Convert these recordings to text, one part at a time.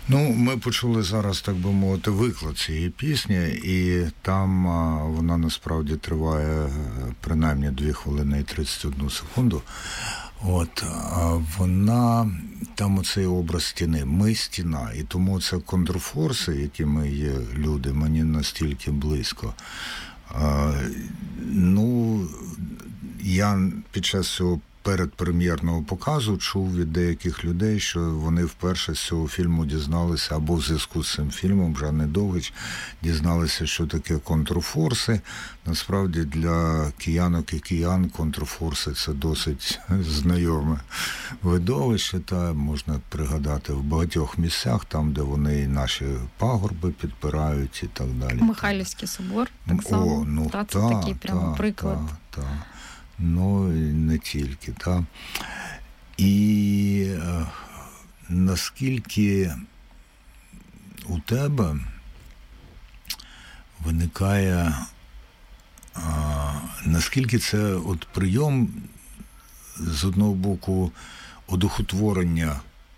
Ну, ми почули зараз, так би мовити, виклад цієї пісні, і там вона насправді триває принаймні 2 хвилини і 31 секунду. От, вона, там оцей образ стіни, ми стіна, і тому це контрфорси, які ми є люди, мені настільки близько. Ну, я під час цього передпрем'єрного показу чув від деяких людей, що вони вперше з цього фільму дізналися, або в зв'язку з цим фільмом, Жанни Довгич, дізналися, що таке контрфорси. Насправді для киянок і киян контрфорси – це досить знайоме видовище, та можна пригадати в багатьох місцях, там, де вони наші пагорби підпирають і так далі. Михайлівський собор, так само. Ну, це такий прямо приклад. Так. Ну, і не тільки, так. І наскільки у тебе виникає, наскільки це от прийом, з одного боку, одухотворення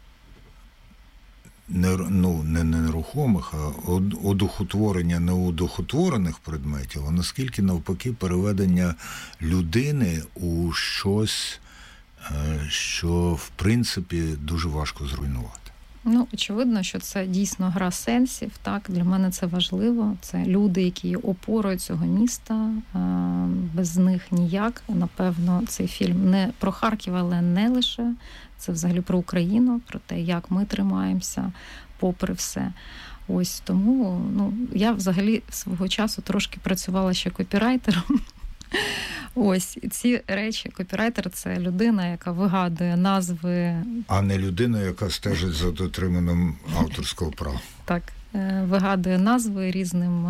не нерухомих, а одухотворення неодухотворених предметів, а наскільки навпаки переведення людини у щось, що в принципі дуже важко зруйнувати. Ну, очевидно, що це дійсно гра сенсів, так, для мене це важливо. Це люди, які є опорою цього міста, без них ніяк. Напевно, цей фільм не про Харків, але не лише. Це взагалі про Україну, про те, як ми тримаємося попри все. Ось тому, я взагалі свого часу трошки працювала ще копірайтером. Ось, ці речі, копірайтер – це людина, яка вигадує назви. А не людина, яка стежить за дотриманням авторського права. Так, вигадує назви різним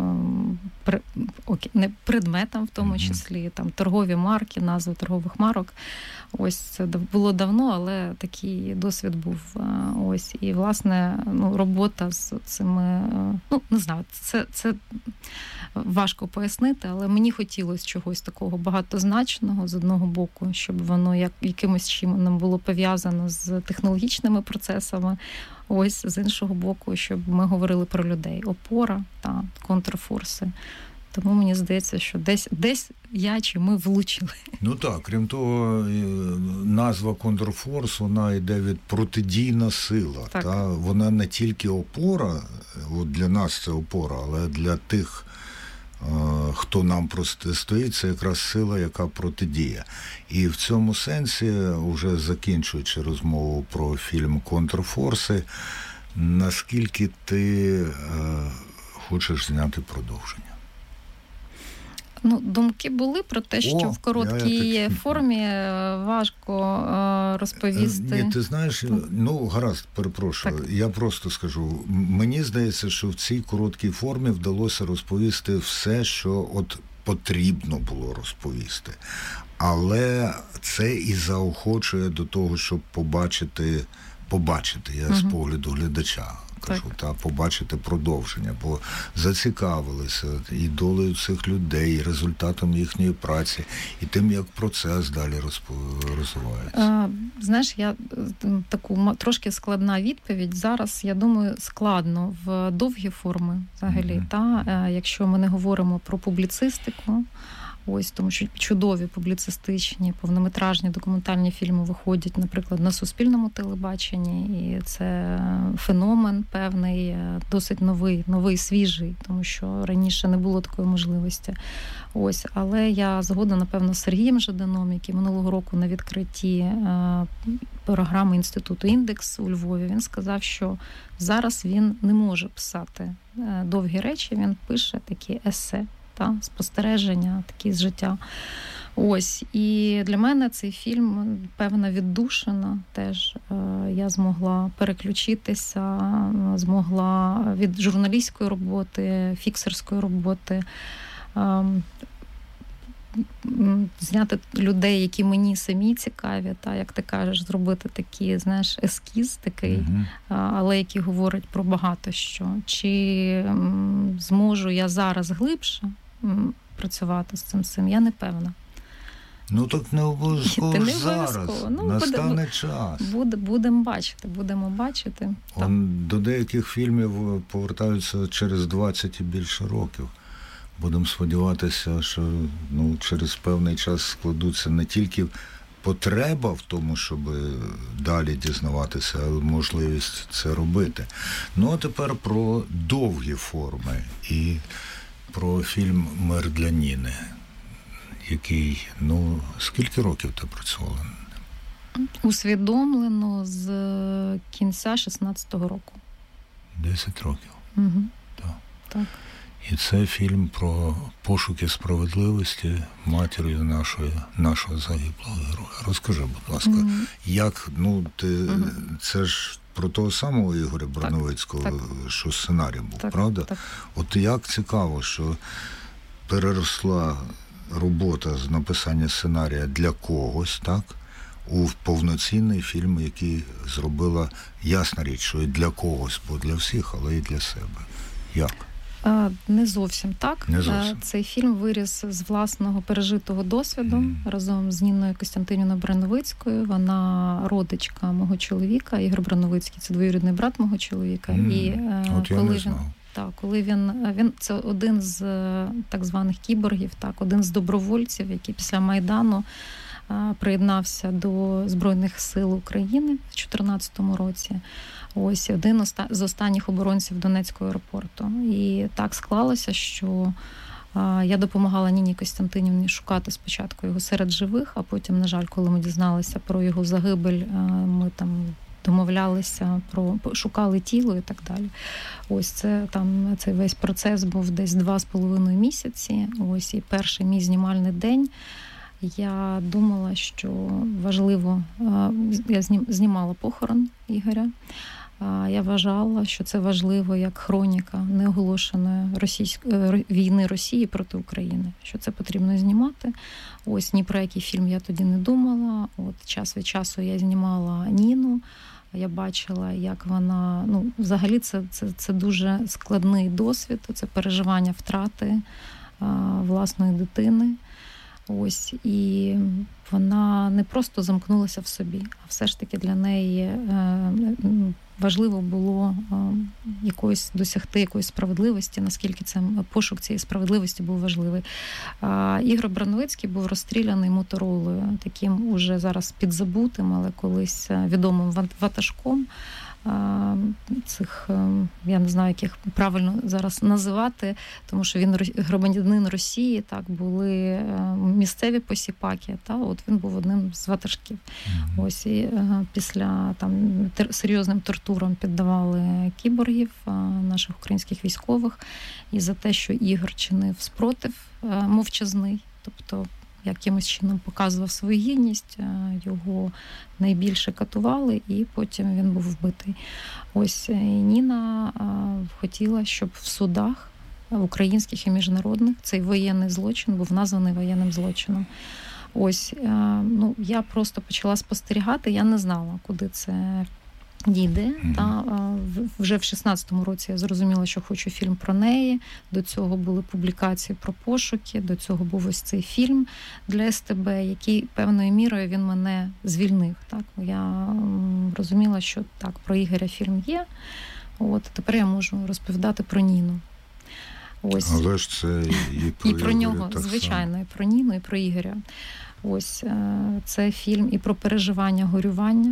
предметам, в тому числі, там, торгові марки, назви торгових марок. Ось, це було давно, але такий досвід був. Ось, і, власне, робота з цими, не знаю, це важко пояснити, але мені хотілося чогось такого багатозначного, з одного боку, щоб воно якимось чином було пов'язано з технологічними процесами, ось, з іншого боку, щоб ми говорили про людей. Опора та контрфорси. Тому мені здається, що десь я чи ми влучили. Ну так, крім того, назва контрфорс, вона йде від протидійна сила. Та? Вона не тільки опора, от для нас це опора, але для тих, хто нам протистоїть, це якраз сила, яка протидіє. І в цьому сенсі, уже закінчуючи розмову про фільм «Контрфорси», наскільки ти хочеш зняти продовження? Думки були про те, що в короткій формі важко розповісти. Ні, ти знаєш, гаразд, перепрошую, так. Я просто скажу, мені здається, що в цій короткій формі вдалося розповісти все, що от потрібно було розповісти. Але це і заохочує до того, щоб побачити, я з погляду глядача кажу, побачити продовження, бо зацікавилися і долею цих людей, і результатом їхньої праці, і тим, як процес далі розвивається. Знаєш, я таку трошки складна відповідь. Зараз, я думаю, складно в довгі форми взагалі. Якщо ми не говоримо про публіцистику, ось, тому що чудові публіцистичні, повнометражні документальні фільми виходять, наприклад, на суспільному телебаченні, і це феномен певний, досить новий, свіжий, тому що раніше не було такої можливості. Ось, але я згодна, напевно, з Сергієм Жаданом, який минулого року на відкритті програми Інституту «Індекс» у Львові, він сказав, що зараз він не може писати довгі речі, він пише такі есе, спостереження, такі з життя. Ось. І для мене цей фільм певна віддушина теж. Я змогла переключитися, змогла від журналістської роботи, фіксерської роботи, зняти людей, які мені самі цікаві, як ти кажеш, зробити такий, знаєш, ескіз такий, але який говорить про багато що. Чи зможу я зараз глибше працювати з цим, я не певна. Ну так не обов'язково зараз. Настане час. Будемо бачити. До деяких фільмів повертаються через 20 і більше років. Будемо сподіватися, що через певний час складуться не тільки потреба в тому, щоб далі дізнаватися, але можливість це робити. А тепер про довгі форми і про фільм «Мир для Ніни», який, скільки років ти працювала? Усвідомлено з кінця 16-го року. 10 років. Угу. Так. І це фільм про пошуки справедливості матір'ю нашого загиблого героя. Розкажи, будь ласка, як, це ж про того самого Ігоря Броновицького, що сценарій був, правда? Так. От як цікаво, що переросла робота з написання сценарія для когось, так, у повноцінний фільм, який зробила, ясна річ, що і для когось, бо для всіх, але і для себе. Як? Не зовсім так. Цей фільм виріс з власного пережитого досвіду разом з Ніною Костянтинівною Броновицькою. Вона родичка мого чоловіка. Ігор Броновицький – це двоюрідний брат мого чоловіка. І коли він це один з так званих кіборгів, один з добровольців, який після Майдану приєднався до Збройних сил України в 2014 році. Ось один з останніх оборонців Донецького аеропорту. І так склалося, що я допомагала Ніні Костянтинівні шукати спочатку його серед живих, а потім, на жаль, коли ми дізналися про його загибель, ми там домовлялися, шукали тіло і так далі. Ось цей весь процес був десь 2,5 місяці. Ось і перший мій знімальний день. Я думала, що важливо, я знімала похорон Ігоря, я вважала, що це важливо як хроніка неоголошеної війни Росії проти України, що це потрібно знімати. Ось ні про який фільм я тоді не думала. Час від часу я знімала Ніну, я бачила, як вона, взагалі це дуже складний досвід, це переживання втрати власної дитини. Ось, і вона не просто замкнулася в собі, а все ж таки для неї важливо було досягти якоїсь справедливості, наскільки пошук цієї справедливості був важливий. Ігор Броновицький був розстріляний моторолою, таким уже зараз підзабутим, але колись відомим ватажком цих, я не знаю, яких правильно зараз називати, тому що він громадянин Росії, були місцеві посіпаки, він був одним з ватажків. Ось, і після серйозним тортурам піддавали кіборгів, наших українських військових, і за те, що Ігор чинив спротив мовчазний, тобто якимось чином показував свою гідність, його найбільше катували, і потім він був вбитий. Ось, і Ніна хотіла, щоб в судах українських і міжнародних цей воєнний злочин був названий воєнним злочином. Ось, я просто почала спостерігати, я не знала, куди це дійде. Вже в 16-му році я зрозуміла, що хочу фільм про неї. До цього були публікації про пошуки, до цього був ось цей фільм для СТБ, який певною мірою він мене звільнив. Я розуміла, що про Ігоря фільм є, тепер я можу розповідати про Ніну. Ось. Але ж це і про нього, звичайно, і про Ніну, і про Ігоря. Ось, це фільм і про переживання горювання,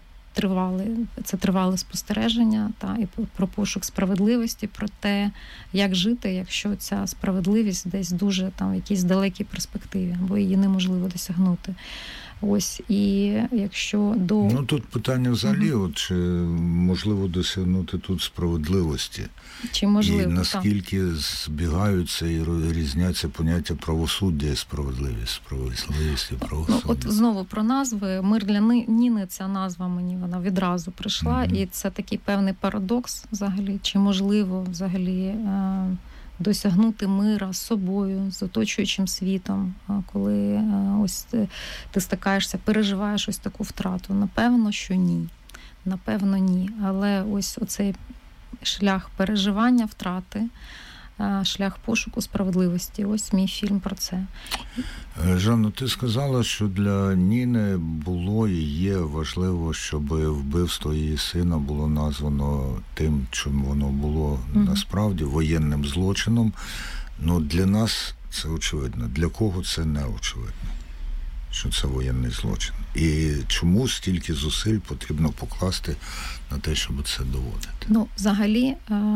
тривале спостереження, і про пошук справедливості, про те, як жити, якщо ця справедливість десь дуже в якійсь далекій перспективі, бо її неможливо досягнути. Ось, і якщо тут питання взагалі, чи можливо досягнути тут справедливості? Чи можливо, і наскільки збігаються і різняться поняття правосуддя і справедливість і правосуддя? От знову про назви. «Мир для Ніни» – ця назва мені, вона відразу прийшла, і це такий певний парадокс взагалі, чи можливо взагалі досягнути мира з собою, з оточуючим світом, коли ось ти стикаєшся, переживаєш ось таку втрату. Напевно, що ні. Напевно, ні. Але ось оцей шлях переживання втрати, шлях пошуку справедливості. Ось мій фільм про це. Жанно, ти сказала, що для Ніни було і є важливо, щоб вбивство її сина було названо тим, чим воно було насправді, воєнним злочином. Ну, для нас це очевидно. Для кого це не очевидно, що це воєнний злочин? І чому стільки зусиль потрібно покласти на те, щоб це доводити? Ну, взагалі,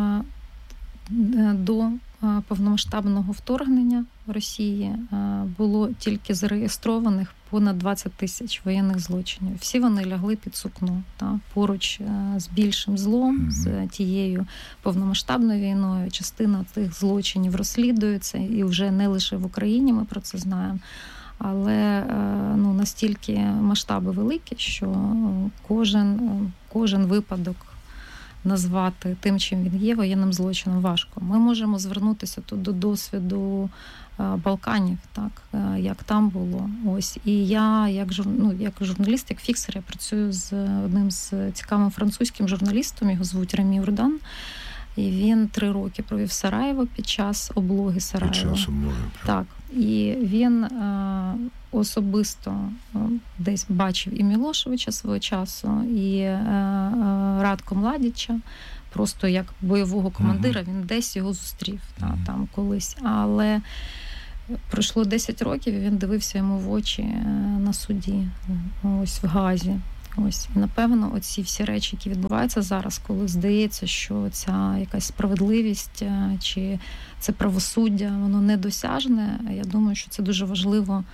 до повномасштабного вторгнення в Росії було тільки зареєстрованих понад 20 тисяч воєнних злочинів. Всі вони лягли під сукно, поруч з більшим злом, з тією повномасштабною війною. Частина цих злочинів розслідується, і вже не лише в Україні, ми про це знаємо. Але настільки масштаби великі, що кожен випадок назвати тим, чим він є, воєнним злочином важко. Ми можемо звернутися тут до досвіду Балканів, так, як там було. Ось. І я, як журналіст, як фіксер, я працюю з одним з цікавим французьким журналістом, його звуть Ремі Урдан. І він 3 роки провів в Сараєво під час облоги Сараєва. Під час облоги. Так. І він особисто десь бачив і Мілошевича свого часу, і Радко Младіча, просто як бойового командира, він десь його зустрів там колись. Але пройшло 10 років, і він дивився йому в очі на суді, ось в Гаазі. Ось, і, напевно, оці всі речі, які відбуваються зараз, коли здається, що ця якась справедливість чи це правосуддя, воно недосяжне, я думаю, що це дуже важливо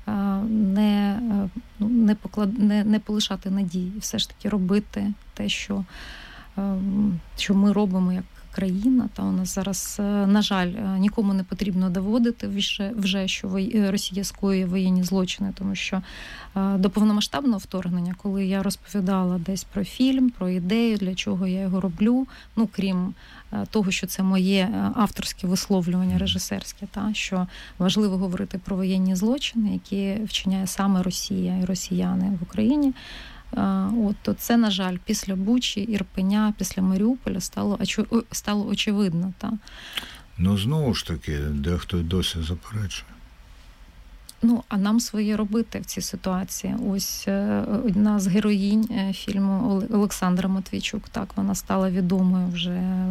не полишати надії, і все ж таки робити те, що ми робимо як країна. Та у нас зараз, на жаль, нікому не потрібно доводити вже, що Росія скоює воєнні злочини, тому що до повномасштабного вторгнення, коли я розповідала десь про фільм, про ідею, для чого я його роблю, крім того, що це моє авторське висловлювання режисерське, що важливо говорити про воєнні злочини, які вчиняє саме Росія і росіяни в Україні. То це, на жаль, після Бучі, Ірпеня, після Маріуполя стало очевидно. Знову ж таки, дехто й досі заперечує. А нам своє робити в цій ситуації. Ось одна з героїнь фільму Олександра Матвійчук, так, вона стала відомою вже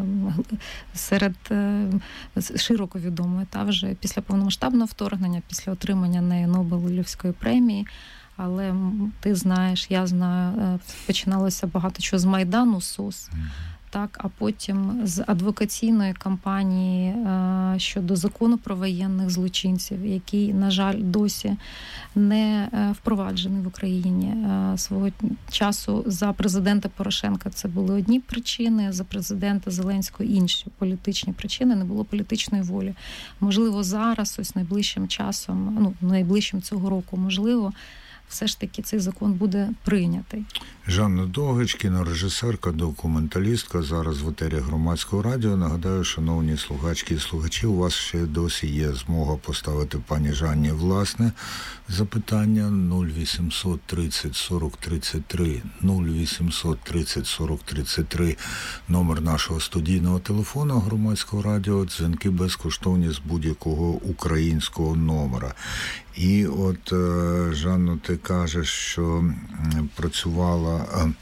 широко відомою, вже після повномасштабного вторгнення, після отримання нею Нобелівської премії. Але ти знаєш, я знаю, починалося багато чого з Майдану, СОС, так, а потім з адвокаційної кампанії щодо закону про воєнних злочинців, який, на жаль, досі не впроваджений в Україні. Свого часу за президента Порошенка це були одні причини, за президента Зеленського інші політичні причини, не було політичної волі. Можливо, зараз, ось найближчим часом, найближчим цього року, можливо, все ж таки цей закон буде прийнятий. Жанна Довгич, кінорежисерка, документалістка, зараз в етері Громадського радіо. Нагадаю, шановні слухачки і слухачі, у вас ще досі є змога поставити пані Жанні власне запитання 0800 30 40 33, 0800 30 40 33, номер нашого студійного телефону Громадського радіо, дзвінки безкоштовні з будь-якого українського номера. І от, Жанно, ти кажеш, що працювала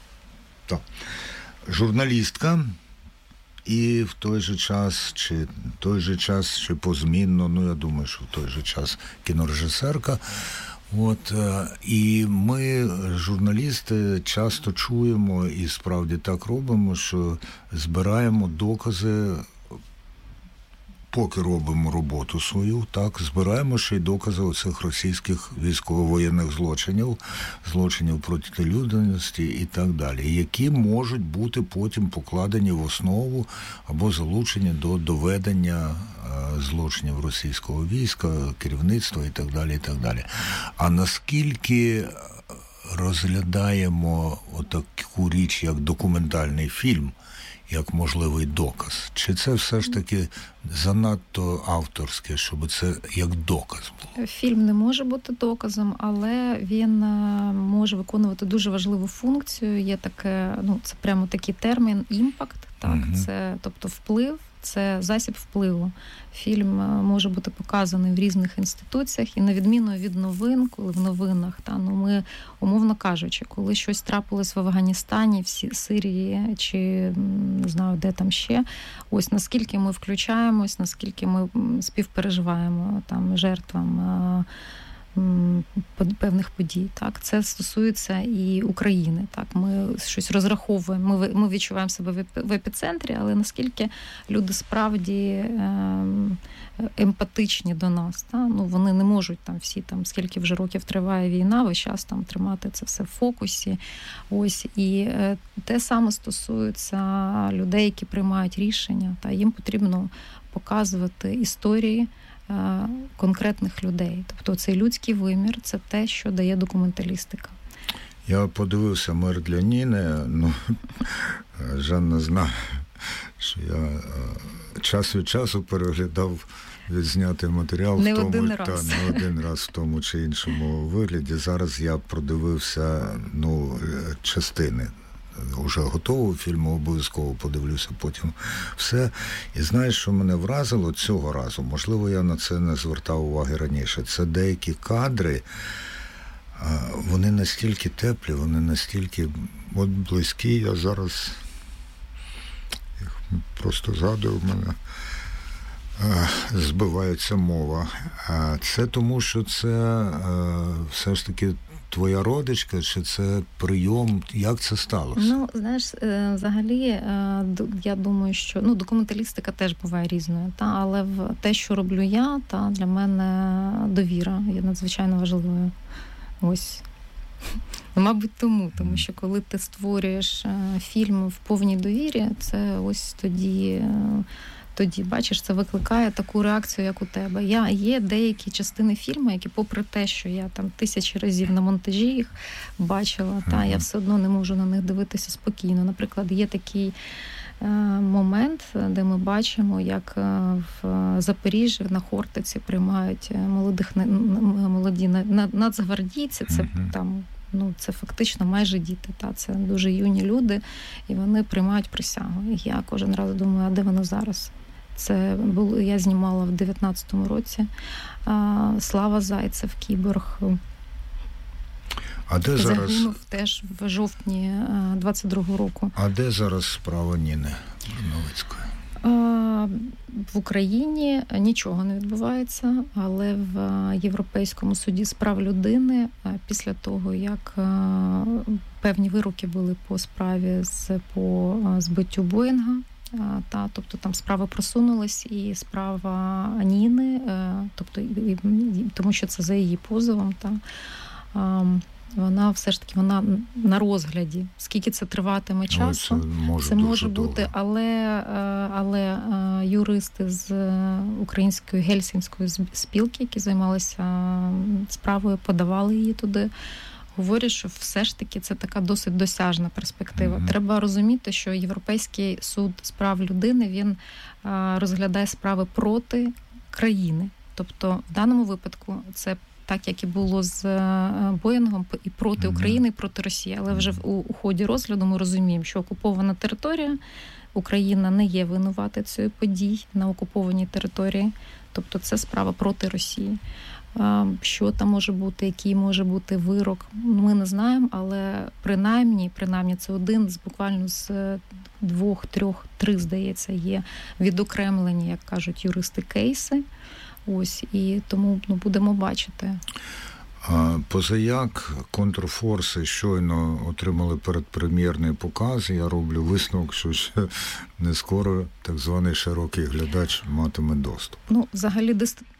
журналістка, і в той же час, чи позмінно, я думаю, що в той же час кінорежисерка. І ми, журналісти, часто чуємо, і справді так робимо, що збираємо докази, поки робимо роботу свою, так, збираємо ще й докази оцих російських військово-воєнних злочинів проти людяності і так далі, які можуть бути потім покладені в основу або залучені до доведення злочинів російського війська, керівництва і так далі, і так далі. А наскільки розглядаємо отаку річ, як документальний фільм, як можливий доказ? Чи це все ж таки занадто авторське, щоб це як доказ було? Фільм не може бути доказом, але він може виконувати дуже важливу функцію. Є таке, це прямо такий термін імпакт, так, це, тобто вплив, це засіб впливу. Фільм може бути показаний в різних інституціях, і на відміну від новин, коли в новинах, ми, умовно кажучи, коли щось трапилось в Афганістані, в Сирії, чи не знаю, де там ще, ось наскільки ми включаємось, наскільки ми співпереживаємо там жертвам певних подій. Так, це стосується і України. Так, ми щось розраховуємо. Ми відчуваємо себе в епіцентрі, але наскільки люди справді емпатичні до нас. Так? Вони не можуть там всі скільки вже років триває війна, весь час там тримати це все в фокусі. Ось і те саме стосується людей, які приймають рішення. Та їм потрібно показувати історії конкретних людей. Тобто цей людський вимір – це те, що дає документалістика. Я подивився «Мир для Ніни». Жанна знає, що я час від часу переглядав відзнятий матеріал не не один раз в тому чи іншому вигляді. Зараз я продивився частини уже готового фільму, обов'язково подивлюся потім все. І знаєш, що мене вразило цього разу? Можливо, я на це не звертав уваги раніше. Це деякі кадри, вони настільки теплі, вони настільки близькі. Я зараз їх просто згадую, в мене збивається мова. Це тому, що це все ж таки твоя родичка, чи це прийом? Як це сталося? Знаєш, взагалі, я думаю, що документалістика теж буває різною, але в те, що роблю я, для мене довіра є надзвичайно важливою. Ось. Мабуть, тому що коли ти створюєш фільм в повній довірі, це ось тоді, бачиш, це викликає таку реакцію, як у тебе. Є деякі частини фільму, які попри те, що я там 1000 разів на монтажі їх бачила, я все одно не можу на них дивитися спокійно. Наприклад, є такий момент, де ми бачимо, як в Запоріжжі на Хортиці приймають молоді нацгвардійці, це там це фактично майже діти. Це дуже юні люди, і вони приймають присягу. І я кожен раз думаю, а де воно зараз? Я знімала в 19-му році. Слава Зайцев, кіборг. А де зараз? Загинув теж в жовтні 22-го року. А де зараз справа Ніни Броновицької? В Україні нічого не відбувається, але в Європейському суді з прав людини після того, як певні вироки були по справі по збиттю Боїнга, тобто там справа просунулась, і справа Ніни, тобто тому що це за її позовом, вона все ж таки на розгляді. Скільки це триватиме часу? Це може бути, але юристи з Української Гельсінської спілки, які займалися справою, подавали її туди, говорять, що все ж таки це така досить досяжна перспектива. Mm-hmm. Треба розуміти, що Європейський суд з прав людини, він розглядає справи проти країни. Тобто в даному випадку це так, як і було з Боїнгом, і проти України, і проти Росії. Але вже у ході розгляду ми розуміємо, що окупована територія, Україна не є винуватою цієї подій на окупованій території. Тобто це справа проти Росії. Що там може бути, який може бути вирок, ми не знаємо, але принаймні це один з буквально з 2, 3, здається, є відокремлені, як кажуть юристи, кейси. Ось, і тому будемо бачити. Позаяк контрфорси щойно отримали передпрем'єрний показ. Я роблю висновок, що ще не скоро так званий широкий глядач матиме доступ. Взагалі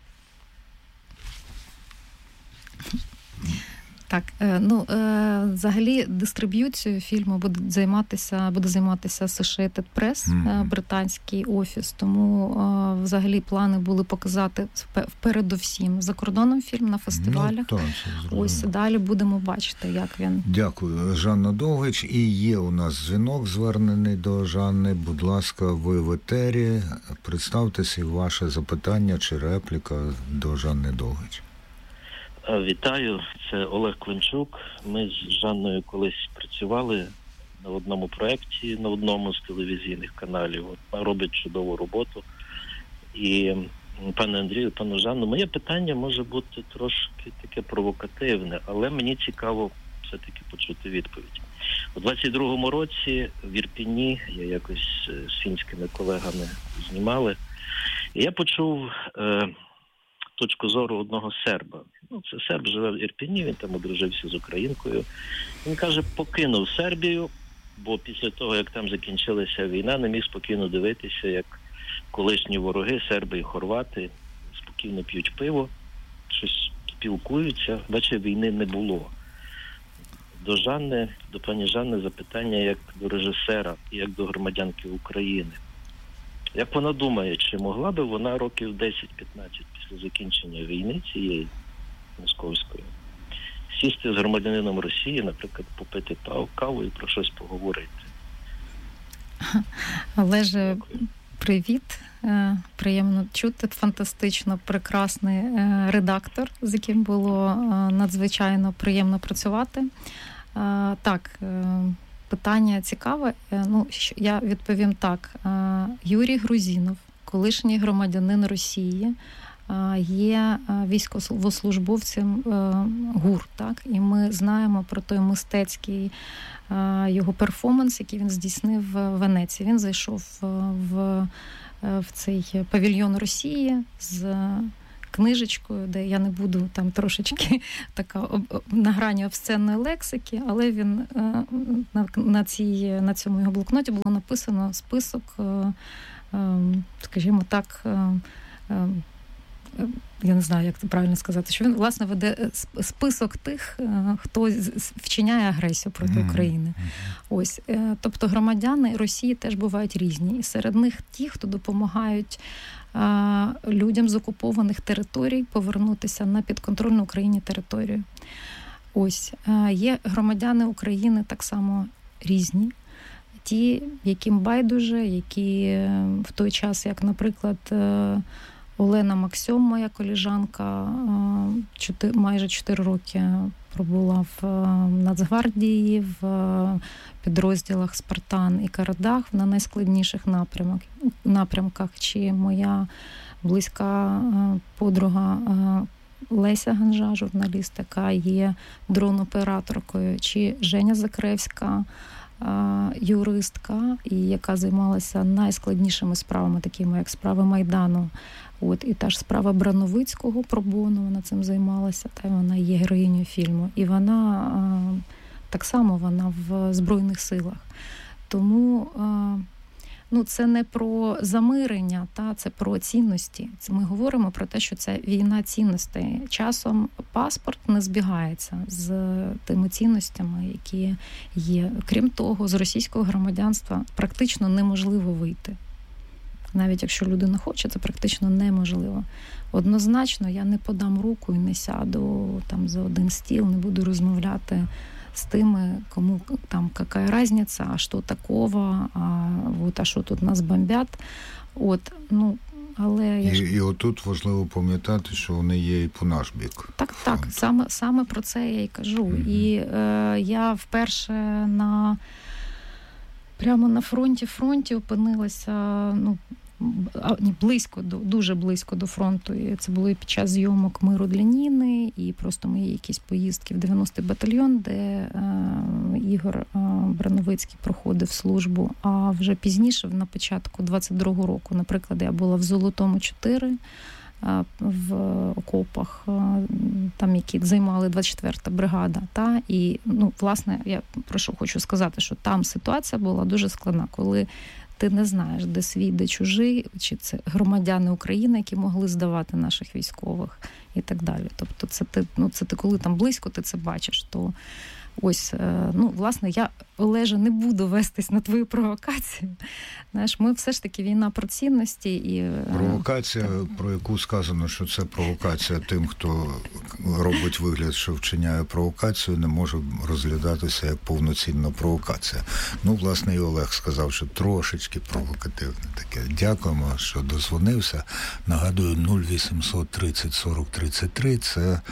взагалі дистриб'юцією фільму буде займатися Associated Press, британський офіс. Тому взагалі плани були показати передусім за кордоном фільм на фестивалях. Ось далі будемо бачити, як він. Дякую. Жанна Довгич. І є у нас дзвінок звернений до Жанни. Будь ласка, ви в етері. Представтеся, ваше запитання чи репліка до Жанни Довгич. Вітаю, це Олег Климчук. Ми з Жанною колись працювали на одному проєкті, на одному з телевізійних каналів. Вона робить чудову роботу. І пане Андрію, пану Жанну, моє питання може бути трошки таке провокативне, але мені цікаво все-таки почути відповідь. У 22-му році в Ірпіні, я якось з фінськими колегами знімали, і я почув точку зору одного серба. Це серб живе в Ірпіні, він там одружився з українкою. Він каже, покинув Сербію, бо після того, як там закінчилася війна, не міг спокійно дивитися, як колишні вороги, серби і хорвати, спокійно п'ють пиво, щось спілкуються, наче війни не було. До пані Жанни запитання як до режисера і як до громадянки України. Як вона думає, чи могла би вона років 10-15 після закінчення війни цієї московської сісти з громадянином Росії, наприклад, попити каву і про щось поговорити? Олеже, привіт. Приємно чути. Фантастично прекрасний редактор, з яким було надзвичайно приємно працювати. Так, питання цікаве. Я відповім так. Юрій Грузінов, колишній громадянин Росії, є військовослужбовцем ГУР, так? І ми знаємо про той мистецький його перформанс, який він здійснив в Венеції. Він зайшов в цей павільйон Росії з книжечкою, де я не буду там трошечки така на грані обсценної лексики, але він на цьому його блокноті було написано список, скажімо так, я не знаю, як це правильно сказати, що він, власне, веде список тих, хто вчиняє агресію проти України. Ось. Тобто громадяни Росії теж бувають різні. І серед них ті, хто допомагають людям з окупованих територій повернутися на підконтрольну Україні територію. Ось. Є громадяни України так само різні. Ті, яким байдуже, які в той час, як, наприклад, Олена Максьом, моя колежанка, майже 4 роки пробула в Нацгвардії, в підрозділах «Спартан» і «Карадах» на найскладніших напрямках. Чи моя близька подруга Леся Ганжа, журналіст, яка є дрон-операторкою, чи Женя Закревська, юристка, і яка займалася найскладнішими справами, такими як справи Майдану. І та ж справа Брановицького про бону, вона цим займалася, та вона є героїнею фільму. І вона так само вона в Збройних силах. Тому це не про замирення, це про цінності. Ми говоримо про те, що це війна цінностей. Часом паспорт не збігається з тими цінностями, які є. Крім того, з російського громадянства практично неможливо вийти. Навіть якщо людина хоче, це практично неможливо. Однозначно, я не подам руку і не сяду там за один стіл, не буду розмовляти з тими, кому там яка різниця, а що такого, а що тут нас бомбять. Але і отут важливо пам'ятати, що вони є і по наш бік. Так, саме про це я й кажу. Mm-hmm. І я вперше прямо на фронті опинилася, дуже близько до фронту. І це було і під час зйомок «Миру для Ніни», і просто мої якісь поїздки в 90-й батальйон, де Ігор Брановицький проходив службу. А вже пізніше, на початку 22-го року, наприклад, я була в Золотому 4, в окопах, там, які займали 24-та бригада. І, власне, я про що хочу сказати, що там ситуація була дуже складна, коли ти не знаєш, де свій, де чужий, чи це громадяни України, які могли здавати наших військових і так далі. Тобто це ти коли там близько ти це бачиш, то ось, власне, я, Олеже, не буду вестись на твою провокацію. Знаєш, ми все ж таки війна про цінності і... Провокація, про яку сказано, що це провокація тим, хто робить вигляд, що вчиняє провокацію, не може розглядатися як повноцінна провокація. Власне, і Олег сказав, що трошечки провокативне таке. Дякуємо, що дозвонився. Нагадую, 0800 30 40 33 – це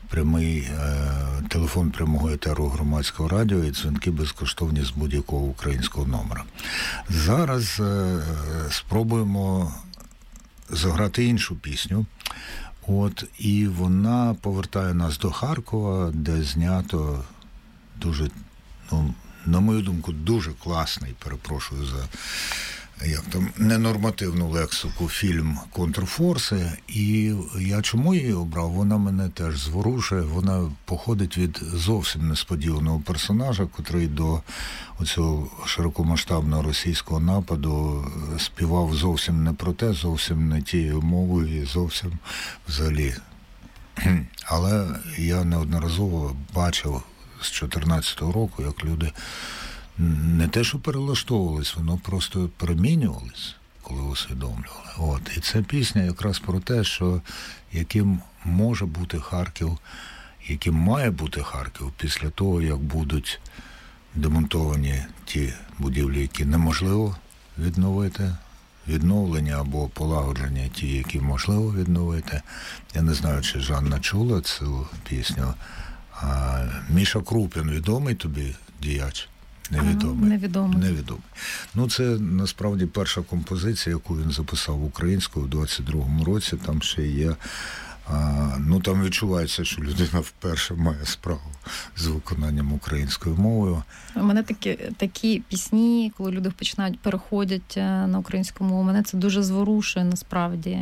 телефон прямого етеру громадського радіо і дзвінки безкоштовні з будь-якого українського номера. Зараз спробуємо заграти іншу пісню. І вона повертає нас до Харкова, де знято дуже, на мою думку, дуже класний, перепрошую за ненормативну лексику, фільм «Контрфорси». І я чому її обрав? Вона мене теж зворушує. Вона походить від зовсім несподіваного персонажа, котрий до оцього широкомасштабного російського нападу співав зовсім не про те, зовсім не тією мовою і зовсім взагалі. Але я неодноразово бачив з 14-го року, як люди не те, що перелаштовувались, воно просто перемінювались, коли усвідомлювали. І ця пісня якраз про те, що яким може бути Харків, яким має бути Харків після того, як будуть демонтовані ті будівлі, які неможливо відновити, відновлення або полагодження ті, які можливо відновити. Я не знаю, чи Жанна чула цю пісню. Міша Крупін відомий тобі діяч? Невідомий. Це, насправді, перша композиція, яку він записав українською у 22-му році. Там ще є... там відчувається, що людина вперше має справу з виконанням українською мовою. У мене такі пісні, коли люди переходять на українську мову, мене це дуже зворушує, насправді.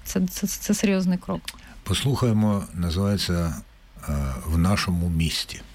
Це серйозний крок. Послухаємо, називається «В нашому місті».